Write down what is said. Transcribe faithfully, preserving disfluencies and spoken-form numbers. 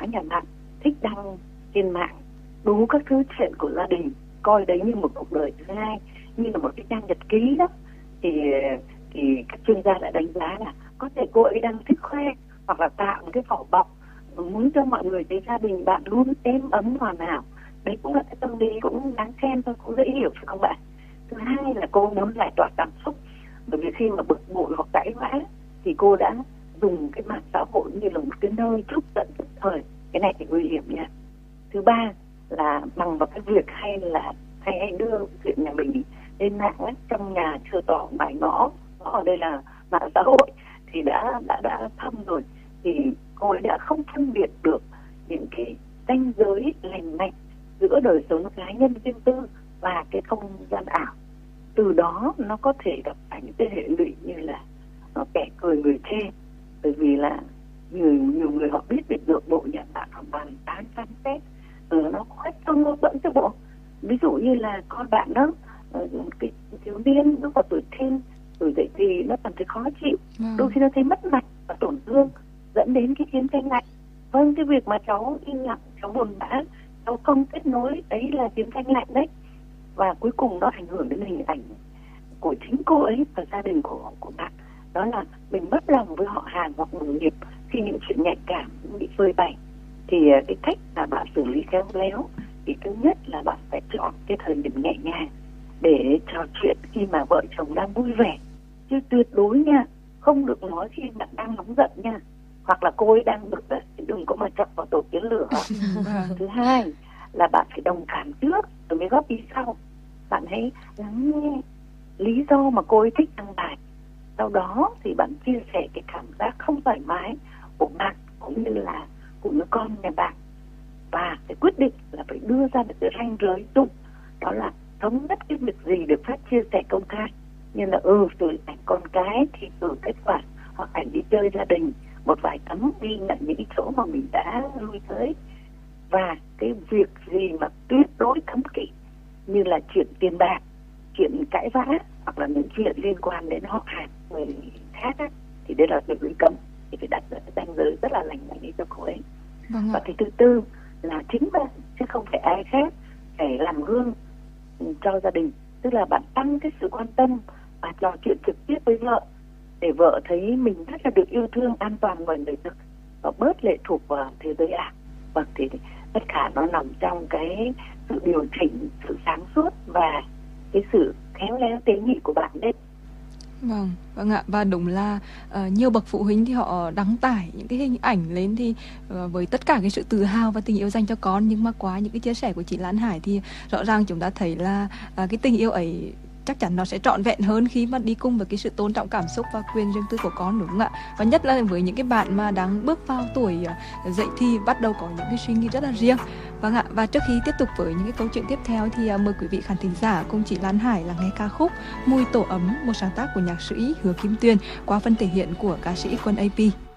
hóa nhà bạn, thích đăng trên mạng đủ các thứ chuyện của gia đình, coi đấy như một cuộc đời thứ hai, như là một cái trang nhật ký đó, thì thì các chuyên gia đã đánh giá là có thể cô ấy đang thích khoe hoặc là tạo một cái vỏ bọc muốn cho mọi người thấy gia đình bạn luôn êm ấm hoàn hảo. Đấy cũng là cái tâm lý cũng đáng khen thôi, cũng dễ hiểu phải không bạn? Thứ hai là cô muốn giải tỏa cảm xúc, bởi vì khi mà bực bội hoặc cãi vã thì cô đã dùng cái mạng xã hội như là một cái nơi trút giận tức thời. Cái này thì nguy hiểm nha. Thứ ba là bằng vào cái việc hay là hay hay đưa chuyện nhà mình lên mạng ấy, trong nhà chưa tỏ bài ngõ, ngõ ở đây là mạng xã hội, thì đã đã đã thâm rồi, thì cô ấy đã không phân biệt được những cái ranh giới lành mạnh giữa đời sống cá nhân riêng tư và cái không gian ảo. Từ đó nó có thể gặp phải những cái hệ lụy như là nó kẻ cười người chê, bởi vì là nhiều nhiều người họ biết được nội bộ nhà bạn họ bàn tán phán xét, ừ, nó khoét trong mâu thuẫn cho bộ. Ví dụ như là con bạn đó, cái thiếu niên nó còn tuổi teen, tuổi dậy thì nó cảm thấy khó chịu, Vâng. đôi khi nó thấy mất mặt và tổn thương, dẫn đến cái chiến tranh lạnh. Vâng, cái việc mà cháu im lặng, cháu buồn bã, cháu không kết nối, đấy là chiến tranh lạnh đấy. Và cuối cùng nó ảnh hưởng đến hình ảnh của chính cô ấy và gia đình của của bạn. Đó là mình mất lòng với họ hàng hoặc đồng nghiệp khi những chuyện nhạy cảm bị phơi bày. Thì cái cách là bạn xử lý khéo léo, thì thứ nhất là bạn phải chọn cái thời điểm nhẹ nhàng để trò chuyện khi mà vợ chồng đang vui vẻ, chứ tuyệt đối nha, không được nói khi bạn đang nóng giận nha, hoặc là cô ấy đang bực đấy, đừng có mà chọc vào tổ kiến lửa. Thứ hai là bạn phải đồng cảm trước rồi mới góp ý sau. Bạn hãy lắng nghe lý do mà cô ấy thích đăng bài, sau đó thì bạn chia sẻ cái cảm giác không thoải mái của bạn cũng như là của đứa con nhà bạn, và cái quyết định là phải đưa ra được cái ranh giới chung, đó là thống nhất cái việc gì được phép chia sẻ công khai, như là ừ từ ảnh con cái thì từ kết quả, hoặc ảnh đi chơi gia đình, một vài tấm ghi nhận những cái chỗ mà mình đã lui tới, và cái việc gì mà tuyệt đối cấm kỵ như là chuyện tiền bạc, chuyện cãi vã hoặc là những chuyện liên quan đến họ hàng người khác á, thì đây là tuyệt đối cấm, thì phải đặt ra cái ranh giới rất là lành mạnh để cho cô ấy. Vâng ạ. Và cái thứ tư là chính bạn chứ không phải ai khác phải làm gương cho gia đình, tức là bạn tăng cái sự quan tâm và trò chuyện trực tiếp với vợ để vợ thấy mình rất là được yêu thương, an toàn bởi người thực và bớt lệ thuộc vào thế giới ảo. Vâng, thì tất cả nó nằm trong cái sự điều chỉnh, sự sáng suốt và cái sự khéo léo tế nhị của bạn đấy. Vâng, vâng ạ. Và đúng là uh, nhiều bậc phụ huynh thì họ đăng tải những cái hình ảnh lên thì uh, với tất cả cái sự tự hào và tình yêu dành cho con, nhưng mà qua những cái chia sẻ của chị Lan Hải thì rõ ràng chúng ta thấy là uh, cái tình yêu ấy chắc chắn nó sẽ trọn vẹn hơn khi mà đi cùng với cái sự tôn trọng cảm xúc và quyền riêng tư của con, đúng không ạ? Và nhất là với những cái bạn mà đang bước vào tuổi uh, dậy thì bắt đầu có những cái suy nghĩ rất là riêng. Vâng ạ, và trước khi tiếp tục với những cái câu chuyện tiếp theo thì uh, mời quý vị khán thính giả cùng chị Lan Hải là nghe ca khúc Mùi tổ ấm, một sáng tác của nhạc sĩ Hứa Kim Tuyền qua phần thể hiện của ca sĩ Quân a pê.